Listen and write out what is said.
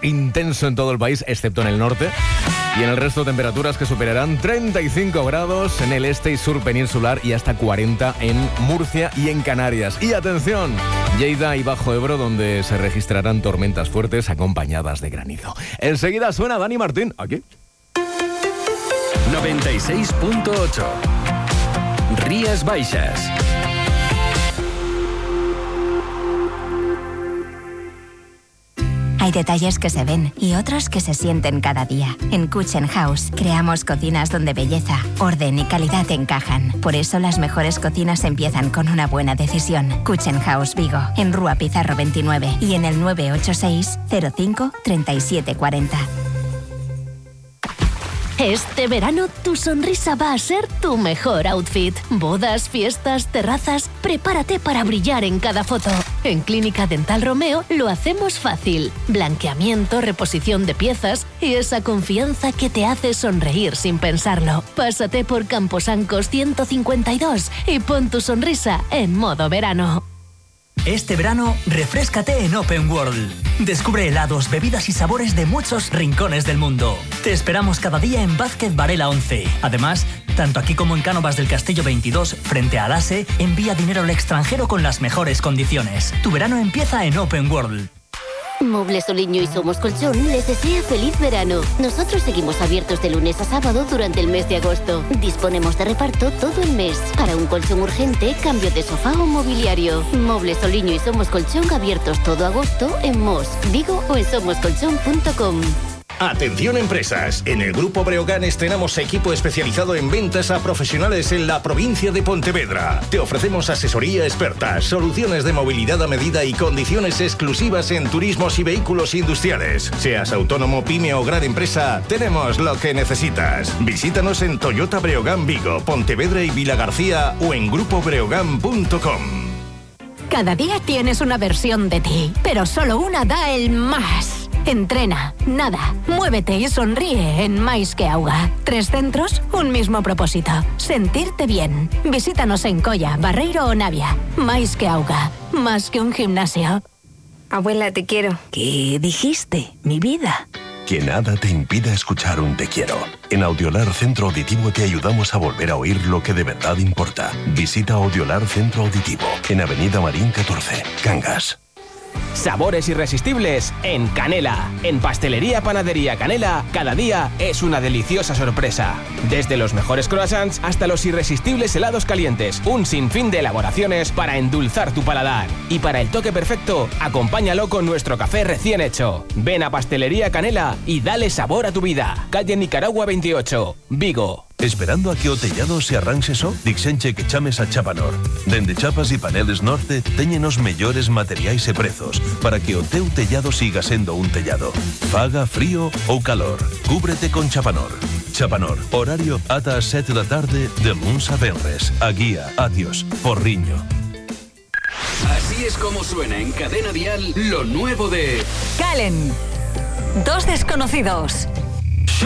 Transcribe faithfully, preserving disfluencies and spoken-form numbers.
intenso en todo el país, excepto en el norte. Y en el resto, temperaturas que superarán treinta y cinco grados en el este y sur peninsular y hasta cuarenta en Murcia y en Canarias. Y atención, Lleida y Bajo Ebro, donde se registrarán tormentas fuertes acompañadas de granizo. Enseguida suena Dani Martín, aquí. noventa y seis punto ocho. Rías Baixas. Hay detalles que se ven y otros que se sienten cada día. En Kitchen House creamos cocinas donde belleza, orden y calidad encajan. Por eso las mejores cocinas empiezan con una buena decisión. Kitchen House Vigo, en Rúa Pizarro veintinueve y en el nueve ocho seis cero cinco treinta y siete cuarenta. Este verano tu sonrisa va a ser tu mejor outfit. Bodas, fiestas, terrazas, prepárate para brillar en cada foto. En Clínica Dental Romeo lo hacemos fácil. Blanqueamiento, reposición de piezas y esa confianza que te hace sonreír sin pensarlo. Pásate por Camposancos ciento cincuenta y dos y pon tu sonrisa en modo verano. Este verano, refréscate en Open World. Descubre helados, bebidas y sabores de muchos rincones del mundo. Te esperamos cada día en Vázquez Varela once. Además, tanto aquí como en Cánovas del Castillo veintidós, frente a ASE, envía dinero al extranjero con las mejores condiciones. Tu verano empieza en Open World. Muebles Soliño y Somos Colchón les desea feliz verano. Nosotros seguimos abiertos de lunes a sábado durante el mes de agosto. Disponemos de reparto todo el mes. Para un colchón urgente, cambio de sofá o mobiliario. Muebles Soliño y Somos Colchón abiertos todo agosto en Mos, Vigo o en somos colchón punto com. Atención empresas, en el Grupo Breogán estrenamos equipo especializado en ventas a profesionales en la provincia de Pontevedra. Te ofrecemos asesoría experta, soluciones de movilidad a medida y condiciones exclusivas en turismos y vehículos industriales. Seas autónomo, pyme o gran empresa, tenemos lo que necesitas. Visítanos en Toyota Breogán Vigo, Pontevedra y Vilagarcía o en grupo breogán punto com. Cada día tienes una versión de ti, pero solo una da el más. Entrena, nada, muévete y sonríe en Mais que Auga. Tres centros, un mismo propósito. Sentirte bien. Visítanos en Colla, Barreiro o Navia. Mais que Auga, más que un gimnasio. Abuela, te quiero. ¿Qué dijiste, mi vida? Que nada te impida escuchar un te quiero. En Audiolar Centro Auditivo te ayudamos a volver a oír lo que de verdad importa. Visita Audiolar Centro Auditivo, en Avenida Marín catorce, Cangas. Sabores irresistibles en Canela. En Pastelería Panadería Canela, cada día es una deliciosa sorpresa. Desde los mejores croissants hasta los irresistibles helados calientes. Un sinfín de elaboraciones para endulzar tu paladar. Y para el toque perfecto, acompáñalo con nuestro café recién hecho. Ven a Pastelería Canela y dale sabor a tu vida. Calle Nicaragua veintiocho, Vigo. Esperando a que o tellado se arranxe só? Dixenche que chames a Chapanor. Dende Chapas e Paneles Norte teñen os mellores materiais e prezos para que o teu tellado siga sendo un tellado. Faga frío ou calor. Cúbrete con Chapanor. Chapanor, horario ata as sete da tarde de luns a venres. A guía, adiós, Porriño. Así es como suena en Cadena Dial lo nuevo de... Calen. Dos desconocidos.